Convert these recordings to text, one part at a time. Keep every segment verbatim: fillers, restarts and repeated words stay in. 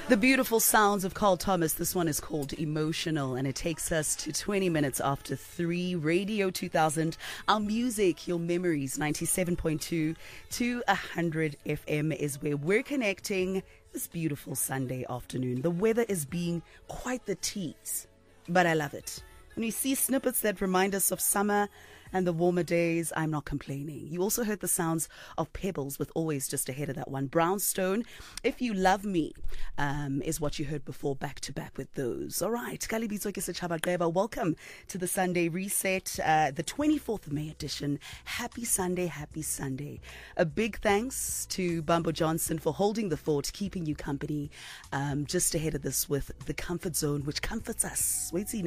The beautiful sounds of Carl Thomas. This one is called Emotional, and it takes us to twenty minutes after three. Radio two thousand, our music, your memories, ninety-seven point two to one hundred F M is where we're connecting this beautiful Sunday afternoon. The weather is being quite the tease, but I love it. When you see snippets that remind us of summer and the warmer days, I'm not complaining. You also heard the sounds of Pebbles with Always just ahead of that one. Brownstone, If You Love Me, um, is what you heard before, back to back with those. All right, Kalibitso ke Setjhaba Gqeba, welcome to the Sunday Reset, uh, the twenty-fourth of May edition. Happy Sunday, happy Sunday. A big thanks to Bambo Johnson for holding the fort, keeping you company um, just ahead of this with the Comfort Zone, which comforts us. Wait, see,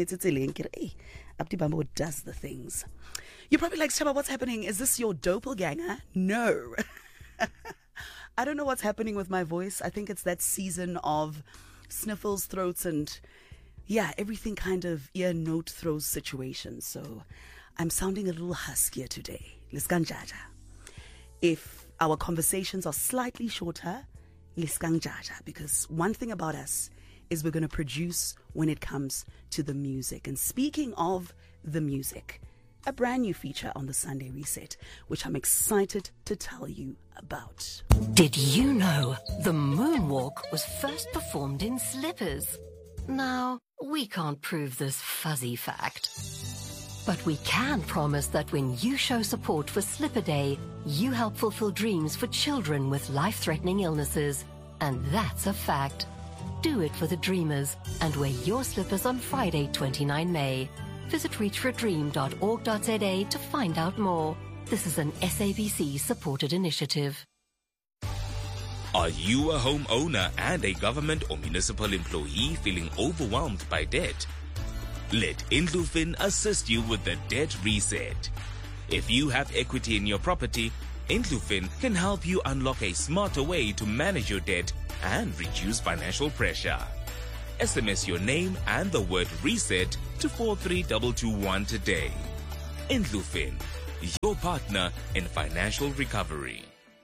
Abdi Bambo does the things. You're probably like, Shaba, what's happening? Is this your doppelganger? No. I don't know what's happening with my voice. I think it's that season of sniffles, throats, and yeah, everything kind of ear, note, throws situations. So I'm sounding a little huskier today. Liskanjaja. If our conversations are slightly shorter, Liskanjaja, because one thing about us is we're going to produce when it comes to the music. And speaking of the music, a brand new feature on the Sunday Reset, which I'm excited to tell you about. Did you know the moonwalk was first performed in slippers? Now, we can't prove this fuzzy fact, but we can promise that when you show support for Slipper Day, you help fulfill dreams for children with life-threatening illnesses. And that's a fact. Do it for the dreamers and wear your slippers on Friday, the twenty-ninth of May. Visit reach for a dream dot org dot z a to find out more. This is an S A B C-supported initiative. Are you a homeowner and a government or municipal employee feeling overwhelmed by debt? Let Indlufin assist you with the debt reset. If you have equity in your property, Indlufin can help you unlock a smarter way to manage your debt and reduce financial pressure. S M S your name and the word reset to four three two two one today. Indlufin, your partner in financial recovery.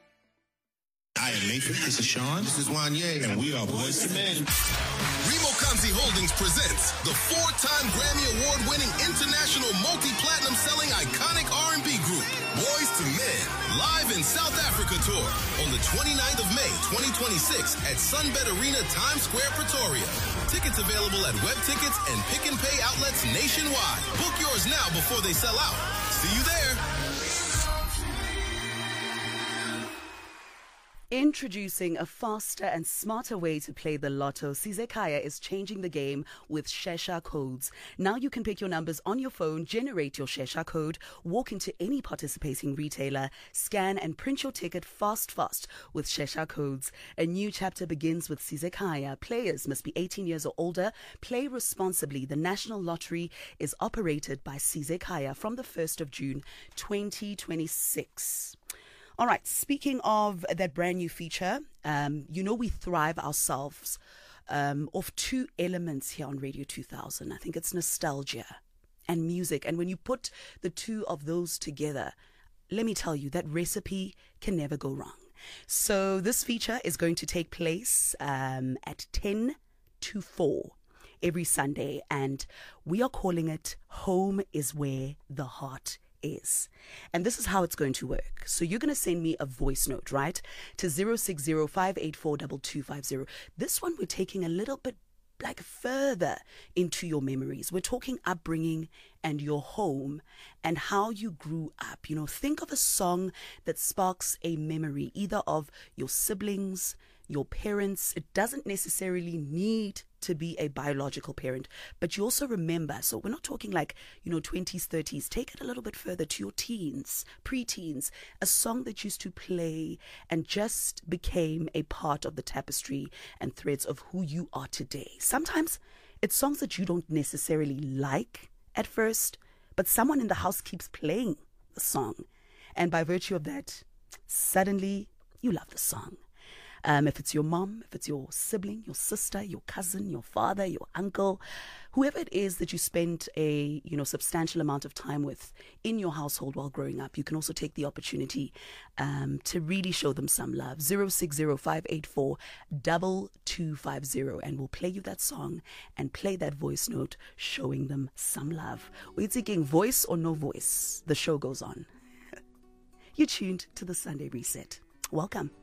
I am Nathan. This is Sean. This is Wanye. And we are Boys to Men. Remo Kamsi Holdings presents the four-time Grammy Award-winning international multi-platinum selling iconic R and B group, Boys to Men, live in South Africa tour on the twenty-ninth of May, twenty twenty-six at Sunbet Arena, Times Square, Pretoria. Tickets available at web tickets and pick and pay outlets nationwide. Book yours now before they sell out. See you there. Introducing a faster and smarter way to play the lotto, Sizekaya is changing the game with Shesha codes. Now you can pick your numbers on your phone, generate your Shesha code, walk into any participating retailer, scan and print your ticket fast, fast with Shesha codes. A new chapter begins with Sizekaya. Players must be eighteen years or older. Play responsibly. The National Lottery is operated by Sizekaya from the first of June, twenty twenty-six. All right, speaking of that brand new feature, um, you know we thrive ourselves um, off two elements here on Radio two thousand. I think it's nostalgia and music. And when you put the two of those together, let me tell you, that recipe can never go wrong. So this feature is going to take place um, at ten to four every Sunday. And we are calling it Home is Where the Heart is. And this is how it's going to work. So you're going to send me a voice note, right, to zero six zero five eight four two two five zero. This one we're taking a little bit like further into your memories. We're talking upbringing and your home and how you grew up. You know, think of a song that sparks a memory either of your siblings, your parents. It doesn't necessarily need to be a biological parent, but you also remember. So we're not talking like, you know, twenties, thirties. Take it a little bit further to your teens, pre-teens, a song that used to play and just became a part of the tapestry and threads of who you are today. Sometimes it's songs that you don't necessarily like at first, but someone in the house keeps playing the song. And by virtue of that, suddenly you love the song. Um, if it's your mom, if it's your sibling, your sister, your cousin, your father, your uncle, whoever it is that you spent a you know substantial amount of time with in your household while growing up, you can also take the opportunity um, to really show them some love. zero six zero five eight four two two five zero, and we'll play you that song and play that voice note showing them some love. We're thinking voice or no voice. The show goes on. You're tuned to the Sunday Reset. Welcome.